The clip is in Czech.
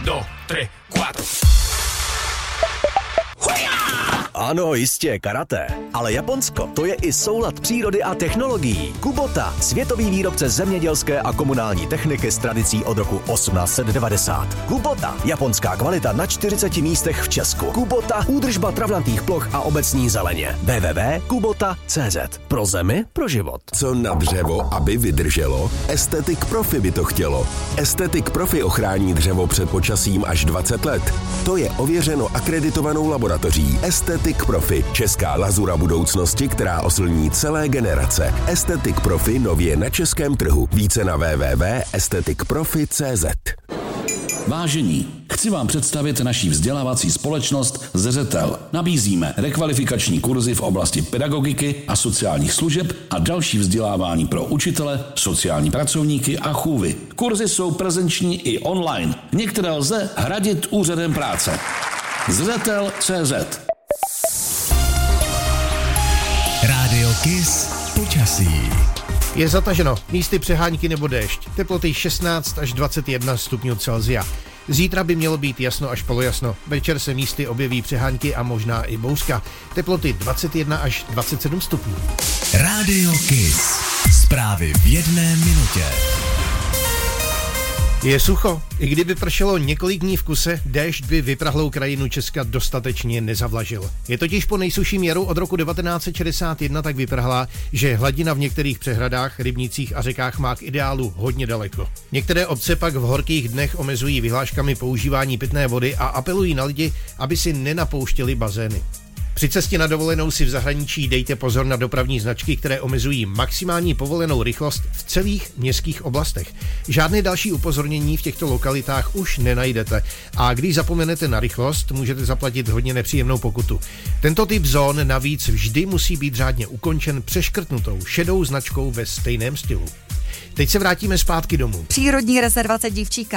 2, 3, 4. Ano, jistě, karate. Ale Japonsko, to je i soulad přírody a technologií. Kubota, světový výrobce zemědělské a komunální techniky s tradicí od roku 1890. Kubota, japonská kvalita na 40 místech v Česku. Kubota, údržba travnatých ploch a obecní zeleně. www.kubota.cz. Pro zemi, pro život. Co na dřevo, aby vydrželo? Aesthetic Profi by to chtělo. Aesthetic Profi ochrání dřevo před počasím až 20 let. To je ověřeno akreditovanou laboratoří Aesthetic Profi, česká lazura budoucnosti, která oslní celé generace. Aesthetic Profi nově na českém trhu. Více na www.aestheticprofi.cz. Vážení, chci vám představit naší vzdělávací společnost Zřetel. Nabízíme rekvalifikační kurzy v oblasti pedagogiky a sociálních služeb a další vzdělávání pro učitele, sociální pracovníky a chůvy. Kurzy jsou prezenční i online. Některé lze hradit úřadem práce. Zřetel.cz. Rádio Kiss počasí. Je zataženo, místy přehánky nebo déšť, teploty 16 až 21 stupňů Celsia. Zítra by mělo být jasno až polojasno, večer se místy objeví přehánky a možná i bouřka, teploty 21 až 27 stupňů. Rádio Kiss, zprávy v 1 minutě. Je sucho. I kdyby pršelo několik dní v kuse, déšť by vyprahlou krajinu Česka dostatečně nezavlažil. Je totiž po nejsušším jaru od roku 1961 tak vyprhlá, že hladina v některých přehradách, rybnících a řekách má k ideálu hodně daleko. Některé obce pak v horkých dnech omezují vyhláškami používání pitné vody a apelují na lidi, aby si nenapouštěli bazény. Při cestě na dovolenou si v zahraničí dejte pozor na dopravní značky, které omezují maximální povolenou rychlost v celých městských oblastech. Žádné další upozornění v těchto lokalitách už nenajdete a když zapomenete na rychlost, můžete zaplatit hodně nepříjemnou pokutu. Tento typ zón navíc vždy musí být řádně ukončen přeškrtnutou šedou značkou ve stejném stylu. Teď se vrátíme zpátky domů. Přírodní rezervace Divčíka